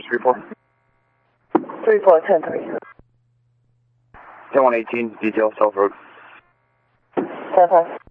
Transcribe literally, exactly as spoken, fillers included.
three four. three four, ten three. ten one eighteen, detail, South Road. ten five.